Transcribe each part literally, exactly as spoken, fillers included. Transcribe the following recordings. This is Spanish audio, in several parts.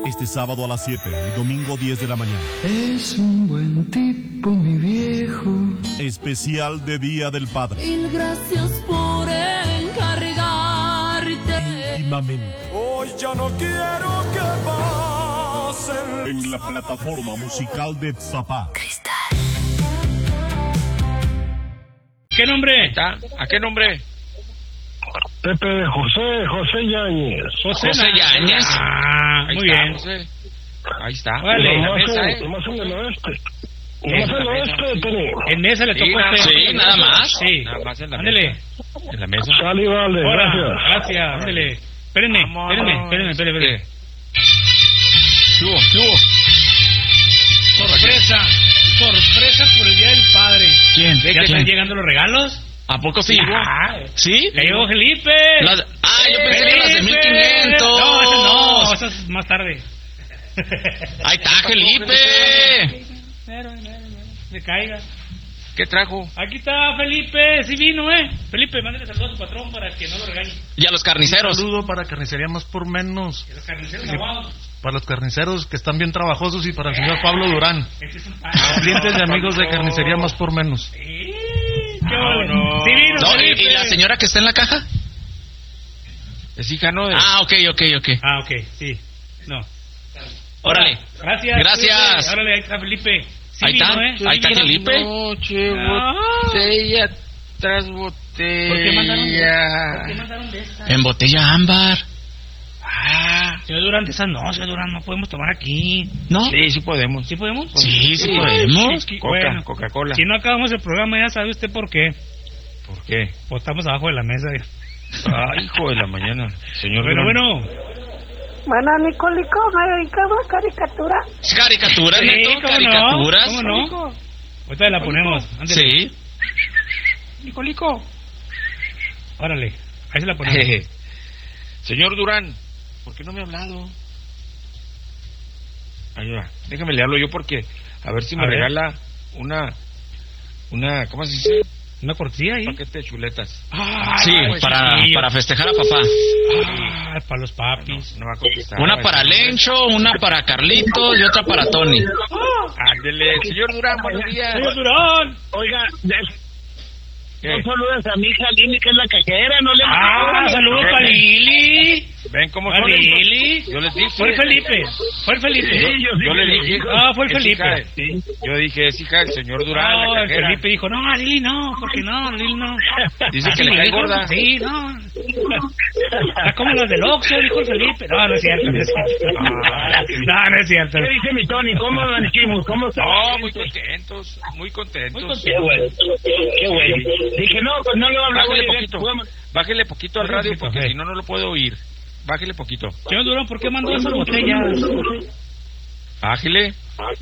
Este sábado a las siete y domingo diez de la mañana. Es un buen tipo, mi viejo. Especial de Día del Padre. Mil gracias por encargarte. Íntimamente. Hoy ya no quiero que pasen. En la plataforma musical de Zapá. Cristal. ¿Qué nombre? ¿Está? ¿A qué nombre? Pepe de José, José Yáñez. José, José Yáñez. Ah, Ahí muy está, bien. José. Ahí está. Órale. En la Nomás mesa, en- ¿eh? nomás en el oeste. En Nomás en la el mesa, oeste, sí. Tony. En esa le Sí, tocó a nada- usted. sí, nada más. Sí. Nada más en la Ándele. mesa. En la mesa. Sale y vale, Ahora, gracias. gracias. Ándele. Espérenme, Vamos. espérenme, espérenme, espérenme. ¿Qué? ¿Qué hubo? ¿Qué hubo? Sorpresa, sorpresa por el Día del Padre. ¿Quién? ¿Ve que ¿Quién? están llegando los regalos? ¿A poco sí? Ah, ¿Sí? ya llegó Felipe. Las- Ah, yo pensé que las de mil Felipe. quinientos. No, esas no, esas es más tarde. Ahí está, Felipe. Mero, mero, mero. Le caiga. ¿Qué trajo? Aquí está Felipe, sí vino, ¿eh? Felipe, mándale saludos a su patrón para que no lo regañe. Y a los carniceros. Un saludo para Carnicería Más por Menos, Que los carniceros aguados. para los carniceros que están bien trabajosos y para el señor Pablo Durán, Este es un clientes y amigos de Carnicería Más por Menos. Sí, qué vale. no. Sí vino, No, ¿y, Felipe. y la señora que está en la caja? Es hija, ¿no? De- Eh. Ah, ok, ok, ok. Ah, ok, sí. No. Órale. Gracias. Gracias. Felipe. Órale, ahí está Felipe. Sí Ahí está, vino, ¿eh? ahí está Sí vino. Felipe. Noche, Ah. botella tras ¿Por botella. qué mandaron de esta? ¿Por qué mandaron de esta? En botella ámbar. Ah, señor Durán, de esas no, señor Durán, no podemos tomar aquí. ¿No? Sí, sí podemos. ¿Sí podemos? Sí, sí podemos. Sí, Coca, bueno. Coca-Cola. Si no acabamos el programa, ya sabe usted por qué. ¿Por qué? Pues estamos abajo de la mesa. Ay, hijo de la mañana. Señor Bueno, Durán. bueno. Bueno, Nicolico, me dedicaba a caricatura. ¿Caricaturas, Sí, Neto? ¿cómo no? ¿Caricaturas? ¿Cómo no? Ahorita la ponemos. Ándele. Sí. Nicolico. Órale, ahí se la ponemos. Señor Durán, ¿por qué no me ha hablado? Ahí va. Déjame le hablo yo porque a ver si me A ver. regala una una ¿cómo se dice? Una cortesía ahí. Un paquete de chuletas. Sí, pues, para, sí. para festejar a papá. Ah, para los papis. No va a contestar. Una para Lencho, una para Carlitos y otra para Tony. Ándele, señor Durán, buenos días. Señor Durán. Oiga, ya- ¿Qué? no saludas a mi hija Lili, que es la cajera, no le Ah, saludos para Lili. ¿Ven cómo Para son? Lili. Yo les dije. Fue el Felipe. Fue el Felipe. Sí, yo sí Yo que le le dije. digo. Ah, fue el es Felipe. hija de- Yo dije, es hija del señor Durán, No, la el cajera. Felipe dijo, no, Lili no, porque no, Lili no. Dice que Sí, le cae dijo, gorda. Sí, no. Está como los del Oxxo, dijo el Felipe. No, no es cierto, no es cierto. No, no es cierto. ¿Qué dice mi Tony? ¿Cómo amanecimos? ¿Cómo está? No, muy contentos, muy contentos. Muy Qué bueno, qué bueno. Dije, no, pues no le voy a hablar. Bájele voy a- poquito, vamos- bájele poquito al radio porque Ok. si no, no lo puedo oír. Bájele poquito. Señor Durán, ¿por qué mandó esas botellas? Bájele,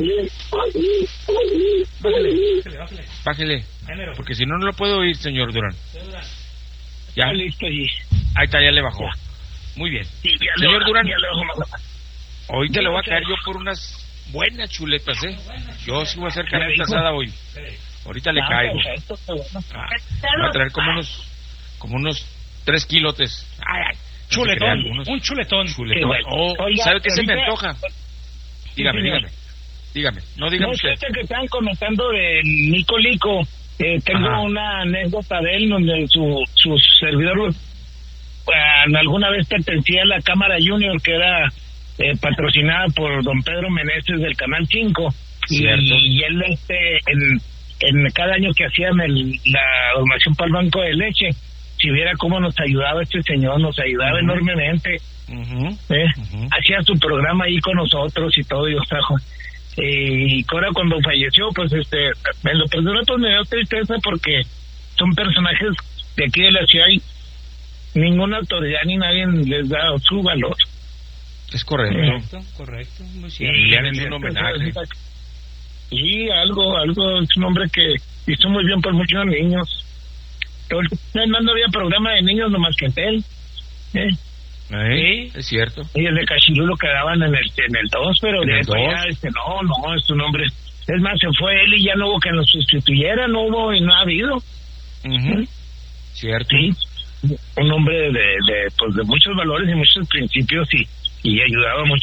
Bájale, bájale. bájele. Género. Porque si no, no lo puedo oír, señor Durán. Señor Durán. Ya, Ya listo allí. ahí está, ya le bajó. Muy bien. Sí, ya le Señor bajo, Durán, ya le bajo más. ahorita le voy a caer yo por unas buenas chuletas, ¿eh? Yo sí voy a hacer carne Ya dijo. asada hoy. Ahorita le Ah, caigo. perfecto, qué bueno. Ah, voy a traer como unos, como unos tres kilotes. Ay, ay. Chuletón, Algunos- un chuletón. chuletón. Qué bueno. Oh, Oiga, ¿sabe qué se me ahorita- antoja? Dígame, señor. dígame. Dígame, no dígame No, usted. usted que están comentando de Nico Lico, eh, tengo Ajá. una anécdota de él donde su, su servidor eh, alguna vez pertenecía a la Cámara Junior, que era eh, patrocinada por don Pedro Meneses del Canal cinco. Y, Cierto. y él este en, en cada año que hacían el, la donación para el Banco de Leche, si viera cómo nos ayudaba este señor, nos ayudaba Ujú. enormemente. Ujú, ¿eh? ujú. Hacía su programa ahí con nosotros y todo, y nos trajo. Eh, y ahora cuando falleció, pues este, en lo personal pues me dio tristeza porque son personajes de aquí de la ciudad y ninguna autoridad ni nadie les da su valor. Es correcto. Correcto, correcto, muy Y cierto. le han hecho un este, homenaje. Y algo, algo, es un hombre que hizo muy bien por muchos niños. Todo el- no, no había programa de niños nomás que él. ¿eh? ¿Eh? Es cierto. Y el de Cachirulo quedaban en el en el dos, pero ¿En de el ahí para dos? allá, este, no, no, es un hombre. Es más, se fue él y ya no hubo que nos sustituyera, no hubo y no ha habido. Ujú. Cierto. Sí, un hombre de, de, pues, de muchos valores y muchos principios y, y ayudaba mucho.